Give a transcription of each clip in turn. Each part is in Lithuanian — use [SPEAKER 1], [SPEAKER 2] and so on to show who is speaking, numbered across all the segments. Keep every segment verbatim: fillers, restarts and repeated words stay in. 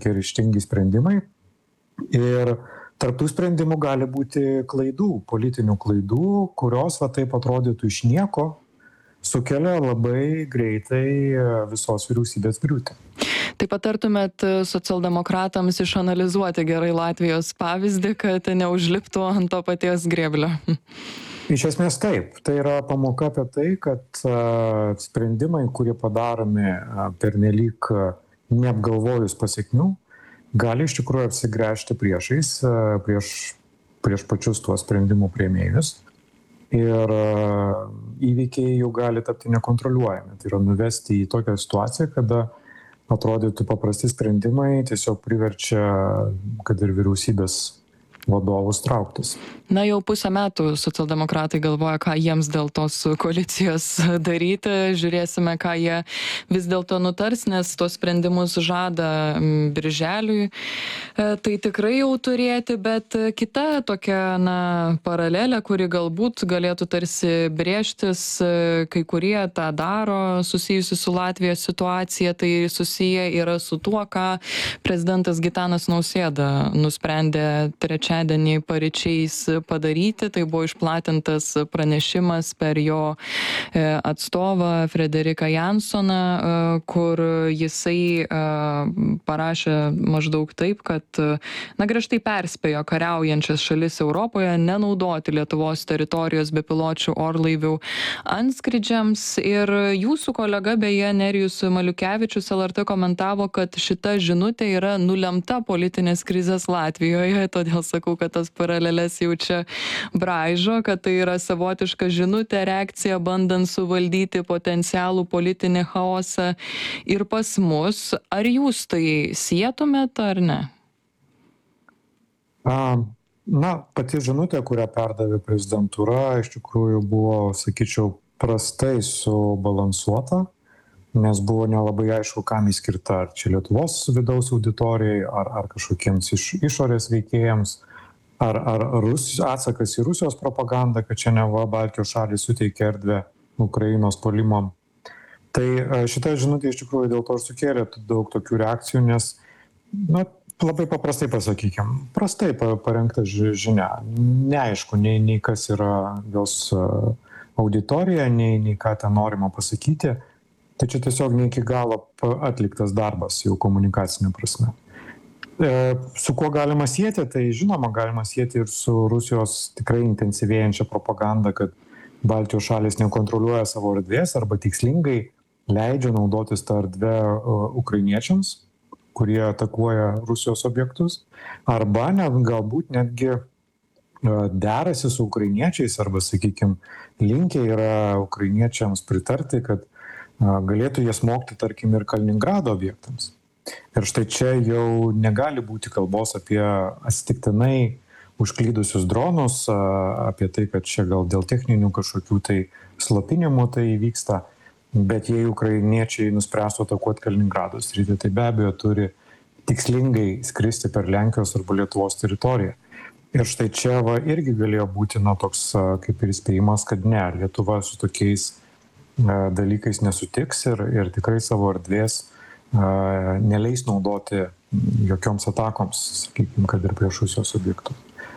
[SPEAKER 1] kažkokie ryžtingi sprendimai. Ir tarp tų sprendimų gali būti klaidų, politinių klaidų, kurios va taip atrodytų iš nieko, sukelia labai greitai visos vyriausybės griūtį.
[SPEAKER 2] Tai patartumėt socialdemokratams išanalizuoti gerai Latvijos pavyzdį, kad neužliptų ant to paties grėblio?
[SPEAKER 1] Iš esmės taip. Tai yra pamoka apie tai, kad uh, sprendimai, kurie padaromi uh, pernelyg uh, neapgalvojus pasiekmių, gali iš tikrųjų apsigręžti priešais, uh, prieš, prieš pačius tuos sprendimų priėmėjus. Ir uh, įvykiai jau gali tapti nekontroliuojami. Tai yra nuvesti į tokią situaciją, kada atrodytų paprasti sprendimai tiesiog priverčia, kad ir vyriausybės vadovus trauktis.
[SPEAKER 2] Na, jau pusę metų socialdemokratai galvoja, ką jiems dėl tos koalicijos daryti. Žiūrėsime, ką jie vis dėlto nutars, nes tos sprendimus žada birželiui. Tai tikrai jau turėti, bet kita tokia, na, paralelė, kuri galbūt galėtų tarsi brėžtis, kai kurie tą daro, susijusi su Latvijos situacija, tai susiję yra su tuo, ką prezidentas Gitanas Nausėda nusprendė trečiadienį paryčiais padaryti. Tai buvo išplatintas pranešimas per jo atstovą Frederiką Jansoną, kur jisai parašė maždaug taip, kad, na, griežtai perspėjo kariaujančias šalis Europoje nenaudoti Lietuvos teritorijos bepiločių orlaivių antskrydžiams. Ir jūsų kolega, beje, Nerijus Maliukevičius L R T komentavo, kad šita žinutė yra nulemta politinės krizės Latvijoje, todėl sakau, kad tas paralelės jau čia braižo, kad tai yra savotiška žinutė, reakcija, bandant suvaldyti potencialų politinį chaosą ir pas mus. Ar jūs tai sietumėt ar ne?
[SPEAKER 1] A, na, pati žinutė, kurią perdavė prezidentūra, iš tikrųjų buvo, sakyčiau, prastai subalansuota, nes buvo nelabai aišku, kam įskirta, ar čia Lietuvos vidaus auditorijai, ar, ar kažkokiems iš, išorės veikėjams, ar, ar Rus, atsakas į Rusijos propagandą, kad čia neva Baltijos šalys suteikia erdvę Ukrainos puolimam. Tai šita žinutė iš tikrųjų dėl to ir sukėlė daug tokių reakcijų, nes, na, labai paprastai pasakykime, prastai parengta žinia. Neaišku, nei, nei kas yra jos auditorija, nei, nei ką ten norima pasakyti. Tai čia tiesiog ne iki galo atliktas darbas jau komunikacinė prasme. Su kuo galima sieti, tai žinoma galima sieti ir su Rusijos tikrai intensyvėjančia propaganda, kad Baltijos šalis nekontroliuoja savo erdvės arba tikslingai leidžia naudotis tą erdvę ukrainiečiams, kurie atakuoja Rusijos objektus, arba net galbūt netgi derasi su ukrainiečiais arba, sakykime, linkę yra ukrainiečiams pritarti, kad galėtų jie smogti, tarkim, ir Kaliningrado objektams. Ir štai čia jau negali būti kalbos apie atsitiktinai užklydusius dronus, apie tai, kad čia gal dėl techninių kažkokių tai slopinimų tai vyksta, bet jei ukrainiečiai nuspręstų atakuoti Kaliningrado sritį, tai be abejo turi tikslingai skristi per Lenkijos arba Lietuvos teritoriją. Ir štai čia va irgi galėjo būti, na, toks kaip ir įspėjimas, kad ne, Lietuva su tokiais dalykais nesutiks ir, ir tikrai savo erdvės neleis naudoti jokioms atakoms, sakykime, kad ir prieš Rusijos objektus.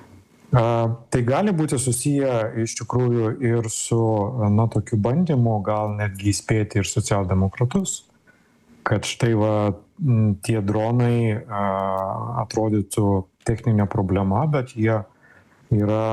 [SPEAKER 1] Tai gali būti susiję iš tikrųjų ir su, na, tokiu bandymu gal netgi įspėti ir socialdemokratus, kad štai va tie dronai atrodytų techninė problema, bet jie yra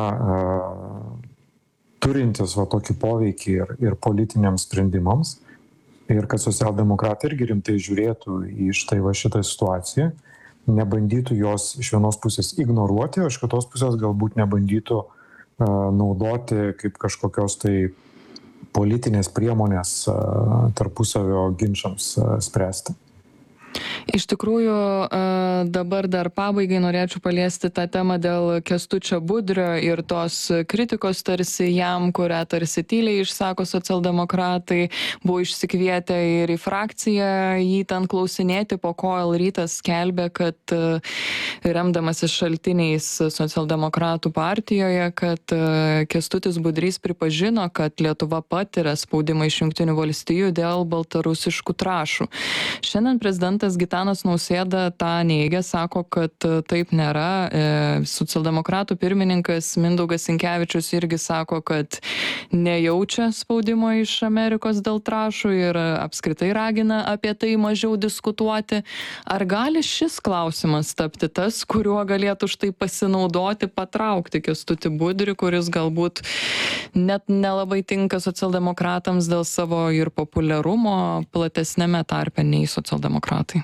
[SPEAKER 1] turintis va tokį poveikį ir, ir politiniams sprendimams. Ir kad socialdemokratai irgi rimtai žiūrėtų į štai va šitą situaciją, nebandytų jos iš vienos pusės ignoruoti, o iš kitos pusės galbūt nebandytų uh, naudoti kaip kažkokios tai politinės priemonės uh, tarpusavio ginčams uh, spręsti.
[SPEAKER 2] Iš tikrųjų, dabar dar pabaigai norėčiau paliesti tą temą dėl Kęstučio Budrio ir tos kritikos tarsi jam, kurią tarsi tyliai išsako socialdemokratai, buvo išsikvietę ir į frakciją jį ten klausinėti, po ko L rytas skelbė, kad remdamasis šaltiniais socialdemokratų partijoje, kad Kęstutis Budrys pripažino, kad Lietuva patiria spaudimą iš Jungtinių valstijų dėl baltarusiškų trąšų. Šiandien prezidentas Gitanas Gitanas Nausėda tą neigia, sako, kad taip nėra. Socialdemokratų pirmininkas Mindaugas Sinkevičius irgi sako, kad nejaučia spaudimo iš Amerikos dėl trąšų ir apskritai ragina apie tai mažiau diskutuoti. Ar gali šis klausimas tapti tas, kuriuo galėtų štai pasinaudoti, patraukti Kęstutį Budrį, kuris galbūt net nelabai tinka socialdemokratams dėl savo ir populiarumo platesnėme tarpe nei socialdemokratai?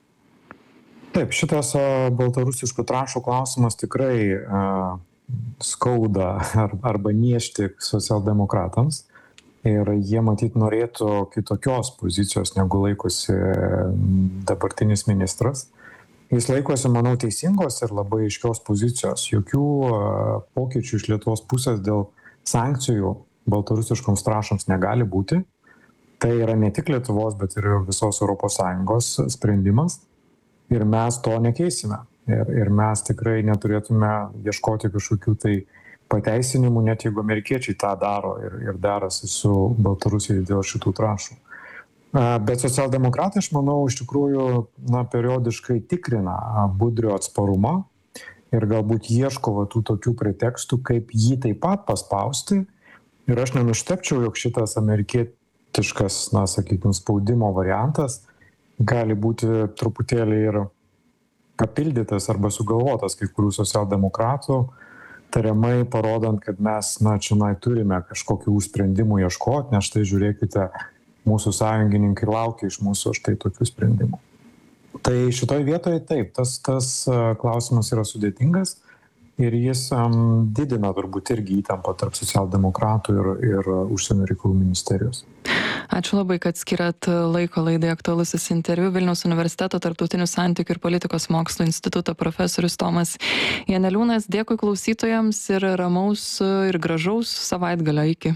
[SPEAKER 1] Taip, šitas baltarusiškų trąšų klausimas tikrai uh, skauda ar, arba niešti socialdemokratams. Ir jie matyt norėtų kitokios pozicijos, negu laikosi dabartinis ministras. Jis laikosi, manau, teisingos ir labai aiškios pozicijos. Jokių uh, pokyčių iš Lietuvos pusės dėl sankcijų baltarusiškoms trąšoms negali būti. Tai yra ne tik Lietuvos, bet ir visos Europos Sąjungos sprendimas ir mes to nekeisime. Ir, ir mes tikrai neturėtume ieškoti kažkokių tai pateisinimų, net jeigu amerikiečiai tą daro ir, ir derasi su Baltarusija dėl šitų trąšų. Bet socialdemokratai, aš manau, iš tikrųjų na, periodiškai tikrina Budrio atsparumą ir galbūt ieško va, tų tokių pretekstų, kaip jį taip pat paspausti. Ir aš nenustebčiau, jog šitas amerikiečiai tiškas, na, sakykime, spaudimo variantas gali būti truputėlį ir papildytas arba sugalvotas kai kurių socialdemokratų, tariamai parodant, kad mes, na, čionai turime kažkokių sprendimų ieškoti, nes štai žiūrėkite, mūsų sąjungininkai laukia iš mūsų štai tokių sprendimų. Tai šitoj vietoje taip, tas, tas klausimas yra sudėtingas ir jis um, didina turbūt irgi įtampą tarp socialdemokratų ir, ir užsienio reikalų ministerijos.
[SPEAKER 2] Ačiū labai, kad skiriat laiko laidai Aktualusis interviu. Vilniaus universiteto tarptautinių santykių ir politikos mokslų instituto profesorius Tomas Janeliūnas. Dėkui klausytojams ir ramaus ir gražaus savaitgalio. Iki.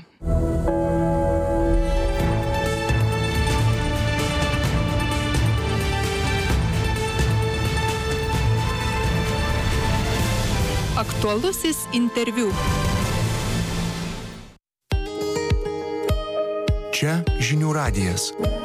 [SPEAKER 3] Aktualusis interviu.
[SPEAKER 4] Čia žinių radijas.